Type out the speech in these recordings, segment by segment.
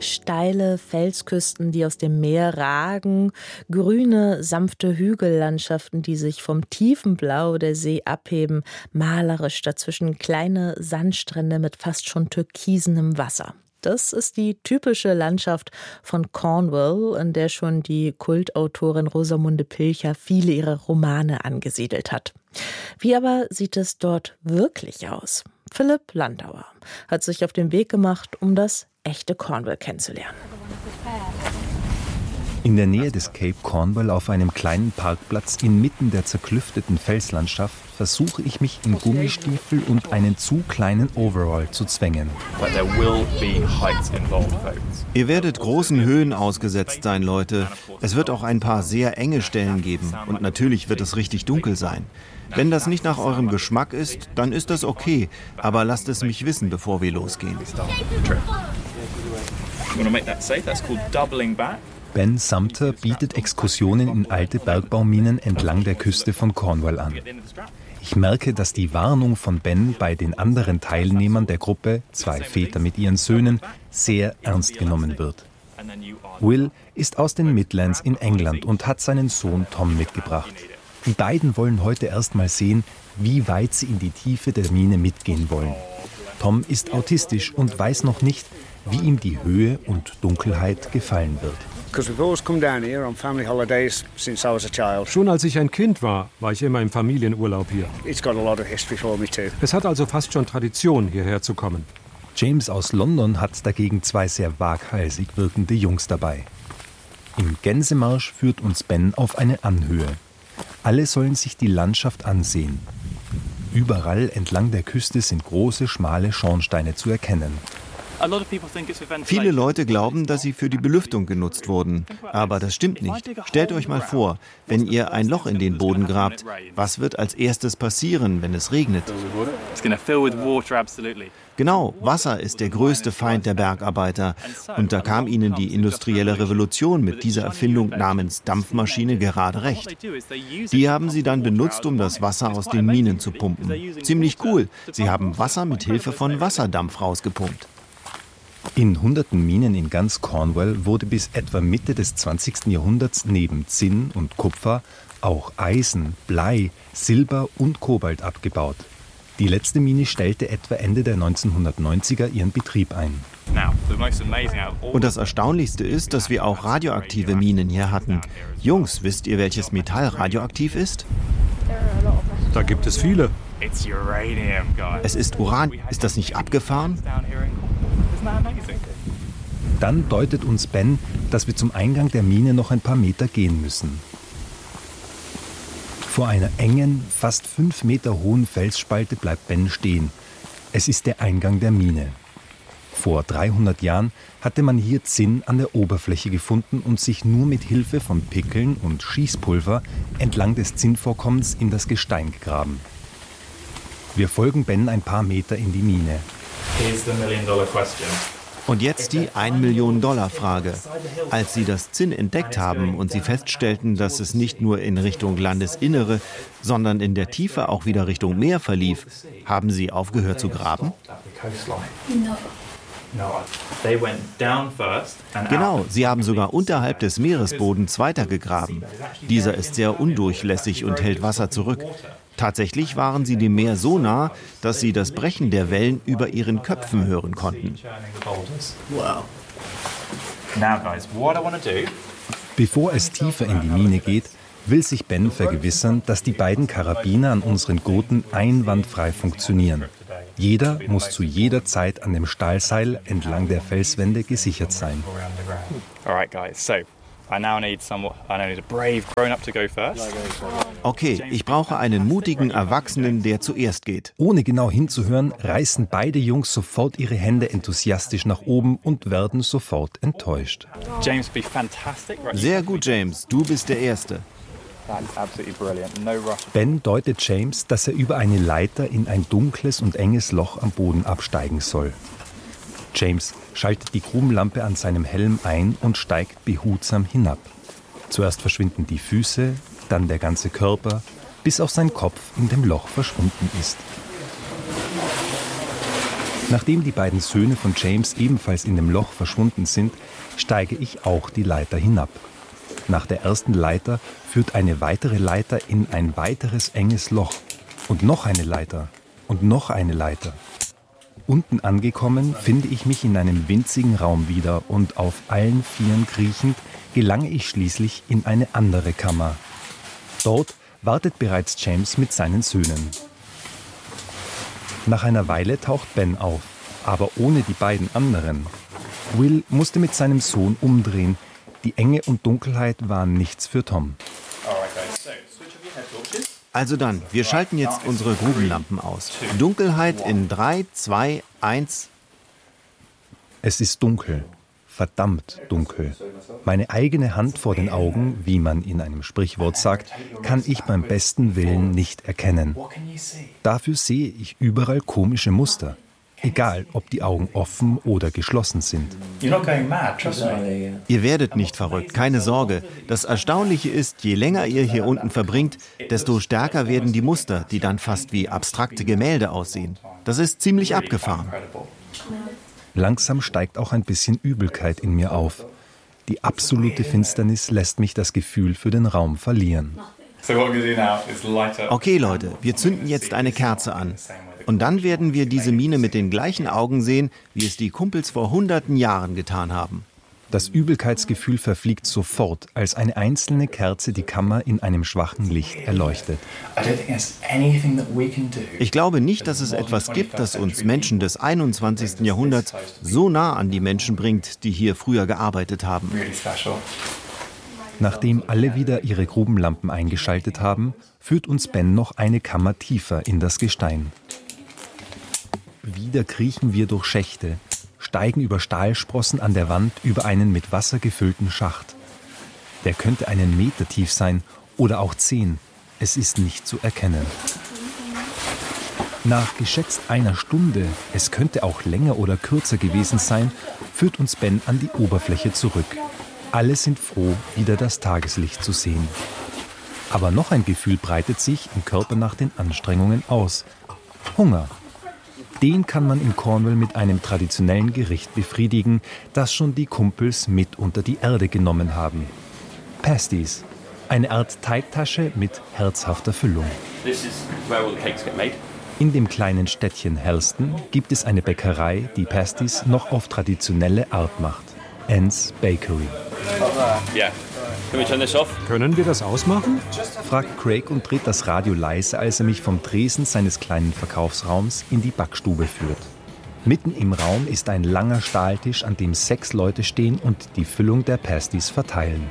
Steile Felsküsten, die aus dem Meer ragen, grüne, sanfte Hügellandschaften, die sich vom tiefen Blau der See abheben, malerisch dazwischen kleine Sandstrände mit fast schon türkisenem Wasser. Das ist die typische Landschaft von Cornwall, in der schon die Kultautorin Rosamunde Pilcher viele ihrer Romane angesiedelt hat. Wie aber sieht es dort wirklich aus? Philipp Landauer hat sich auf den Weg gemacht, um das echte Cornwall kennenzulernen. In der Nähe des Cape Cornwall auf einem kleinen Parkplatz inmitten der zerklüfteten Felslandschaft versuche ich mich in Gummistiefel und einen zu kleinen Overall zu zwängen. Ihr werdet großen Höhen ausgesetzt sein, Leute. Es wird auch ein paar sehr enge Stellen geben und natürlich wird es richtig dunkel sein. Wenn das nicht nach eurem Geschmack ist, dann ist das okay, aber lasst es mich wissen, bevor wir losgehen. Ben Sumter bietet Exkursionen in alte Bergbauminen entlang der Küste von Cornwall an. Ich merke, dass die Warnung von Ben bei den anderen Teilnehmern der Gruppe, 2 Väter mit ihren Söhnen, sehr ernst genommen wird. Will ist aus den Midlands in England und hat seinen Sohn Tom mitgebracht. Die beiden wollen heute erst mal sehen, wie weit sie in die Tiefe der Mine mitgehen wollen. Tom ist autistisch und weiß noch nicht, wie ihm die Höhe und Dunkelheit gefallen wird. Schon als ich ein Kind war ich immer im Familienurlaub hier. Es hat also fast schon Tradition, hierher zu kommen. James aus London hat dagegen 2 sehr waghalsig wirkende Jungs dabei. Im Gänsemarsch führt uns Ben auf eine Anhöhe. Alle sollen sich die Landschaft ansehen. Überall entlang der Küste sind große, schmale Schornsteine zu erkennen. Viele Leute glauben, dass sie für die Belüftung genutzt wurden. Aber das stimmt nicht. Stellt euch mal vor, wenn ihr ein Loch in den Boden grabt, was wird als erstes passieren, wenn es regnet? Genau, Wasser ist der größte Feind der Bergarbeiter. Und da kam ihnen die industrielle Revolution mit dieser Erfindung namens Dampfmaschine gerade recht. Die haben sie dann benutzt, um das Wasser aus den Minen zu pumpen. Ziemlich cool. Sie haben Wasser mit Hilfe von Wasserdampf rausgepumpt. In hunderten Minen in ganz Cornwall wurde bis etwa Mitte des 20. Jahrhunderts neben Zinn und Kupfer auch Eisen, Blei, Silber und Kobalt abgebaut. Die letzte Mine stellte etwa Ende der 1990er ihren Betrieb ein. Und das Erstaunlichste ist, dass wir auch radioaktive Minen hier hatten. Jungs, wisst ihr, welches Metall radioaktiv ist? Da gibt es viele. Es ist Uran. Ist das nicht abgefahren? Dann deutet uns Ben, dass wir zum Eingang der Mine noch ein paar Meter gehen müssen. Vor einer engen, fast 5 Meter hohen Felsspalte bleibt Ben stehen. Es ist der Eingang der Mine. Vor 300 Jahren hatte man hier Zinn an der Oberfläche gefunden und sich nur mit Hilfe von Pickeln und Schießpulver entlang des Zinnvorkommens in das Gestein gegraben. Wir folgen Ben ein paar Meter in die Mine. Und jetzt die $1-Million-Frage. Als sie das Zinn entdeckt haben und sie feststellten, dass es nicht nur in Richtung Landesinnere, sondern in der Tiefe auch wieder Richtung Meer verlief, haben sie aufgehört zu graben? Genau, sie haben sogar unterhalb des Meeresbodens weitergegraben. Dieser ist sehr undurchlässig und hält Wasser zurück. Tatsächlich waren sie dem Meer so nah, dass sie das Brechen der Wellen über ihren Köpfen hören konnten. Bevor es tiefer in die Mine geht, will sich Ben vergewissern, dass die beiden Karabiner an unseren Gurten einwandfrei funktionieren. Jeder muss zu jeder Zeit an dem Stahlseil entlang der Felswände gesichert sein. Okay, ich brauche einen mutigen Erwachsenen, der zuerst geht. Ohne genau hinzuhören, reißen beide Jungs sofort ihre Hände enthusiastisch nach oben und werden sofort enttäuscht. Sehr gut, James, du bist der Erste. Ben deutet James, dass er über eine Leiter in ein dunkles und enges Loch am Boden absteigen soll. James schaltet die Grubenlampe an seinem Helm ein und steigt behutsam hinab. Zuerst verschwinden die Füße, dann der ganze Körper, bis auch sein Kopf in dem Loch verschwunden ist. Nachdem die beiden Söhne von James ebenfalls in dem Loch verschwunden sind, steige ich auch die Leiter hinab. Nach der ersten Leiter führt eine weitere Leiter in ein weiteres enges Loch. Und noch eine Leiter. Und noch eine Leiter. Unten angekommen, finde ich mich in einem winzigen Raum wieder und auf allen Vieren kriechend gelange ich schließlich in eine andere Kammer. Dort wartet bereits James mit seinen Söhnen. Nach einer Weile taucht Ben auf, aber ohne die beiden anderen. Will musste mit seinem Sohn umdrehen. Die Enge und Dunkelheit waren nichts für Tom. Also dann, wir schalten jetzt unsere Grubenlampen aus. Dunkelheit in 3, 2, 1. Es ist dunkel, verdammt dunkel. Meine eigene Hand vor den Augen, wie man in einem Sprichwort sagt, kann ich beim besten Willen nicht erkennen. Dafür sehe ich überall komische Muster. Egal, ob die Augen offen oder geschlossen sind. Ihr werdet nicht verrückt, keine Sorge. Das Erstaunliche ist, je länger ihr hier unten verbringt, desto stärker werden die Muster, die dann fast wie abstrakte Gemälde aussehen. Das ist ziemlich abgefahren. Langsam steigt auch ein bisschen Übelkeit in mir auf. Die absolute Finsternis lässt mich das Gefühl für den Raum verlieren. Okay, Leute, wir zünden jetzt eine Kerze an. Und dann werden wir diese Mine mit den gleichen Augen sehen, wie es die Kumpels vor hunderten Jahren getan haben. Das Übelkeitsgefühl verfliegt sofort, als eine einzelne Kerze die Kammer in einem schwachen Licht erleuchtet. Ich glaube nicht, dass es etwas gibt, das uns Menschen des 21. Jahrhunderts so nah an die Menschen bringt, die hier früher gearbeitet haben. Nachdem alle wieder ihre Grubenlampen eingeschaltet haben, führt uns Ben noch eine Kammer tiefer in das Gestein. Wieder kriechen wir durch Schächte, steigen über Stahlsprossen an der Wand über einen mit Wasser gefüllten Schacht. Der könnte einen Meter tief sein oder auch 10. Es ist nicht zu erkennen. Nach geschätzt einer Stunde, es könnte auch länger oder kürzer gewesen sein, führt uns Ben an die Oberfläche zurück. Alle sind froh, wieder das Tageslicht zu sehen. Aber noch ein Gefühl breitet sich im Körper nach den Anstrengungen aus. Hunger. Den kann man in Cornwall mit einem traditionellen Gericht befriedigen, das schon die Kumpels mit unter die Erde genommen haben. Pasties, eine Art Teigtasche mit herzhafter Füllung. In dem kleinen Städtchen Helston gibt es eine Bäckerei, die Pasties noch auf traditionelle Art macht. Anne's Bakery. Können wir das ausmachen? Fragt Craig und dreht das Radio leise, als er mich vom Tresen seines kleinen Verkaufsraums in die Backstube führt. Mitten im Raum ist ein langer Stahltisch, an dem 6 Leute stehen und die Füllung der Pasties verteilen.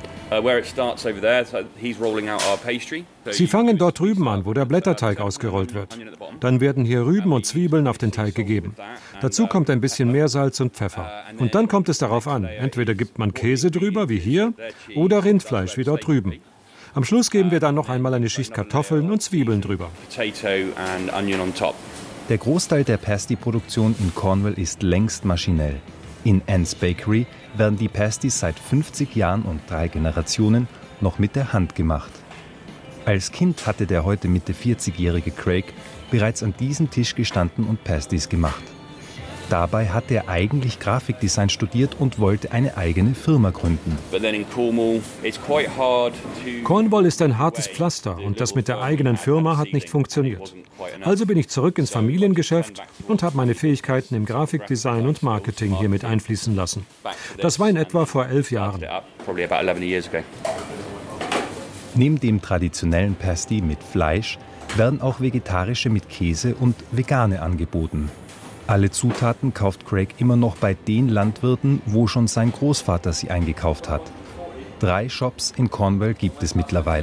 Sie fangen dort drüben an, wo der Blätterteig ausgerollt wird. Dann werden hier Rüben und Zwiebeln auf den Teig gegeben. Dazu kommt ein bisschen Meersalz und Pfeffer. Und dann kommt es darauf an, entweder gibt man Käse drüber, wie hier, oder Rindfleisch, wie dort drüben. Am Schluss geben wir dann noch einmal eine Schicht Kartoffeln und Zwiebeln drüber. Der Großteil der Pasty-Produktion in Cornwall ist längst maschinell. In Anne's Bakery werden die Pasties seit 50 Jahren und 3 Generationen noch mit der Hand gemacht. Als Kind hatte der heute Mitte 40-jährige Craig bereits an diesem Tisch gestanden und Pasties gemacht. Dabei hatte er eigentlich Grafikdesign studiert und wollte eine eigene Firma gründen. Cornwall ist ein hartes Pflaster und das mit der eigenen Firma hat nicht funktioniert. Also bin ich zurück ins Familiengeschäft und habe meine Fähigkeiten im Grafikdesign und Marketing hier mit einfließen lassen. Das war in etwa vor 11 Jahren. Neben dem traditionellen Pasty mit Fleisch werden auch vegetarische mit Käse und vegane angeboten. Alle Zutaten kauft Craig immer noch bei den Landwirten, wo schon sein Großvater sie eingekauft hat. 3 Shops in Cornwall gibt es mittlerweile.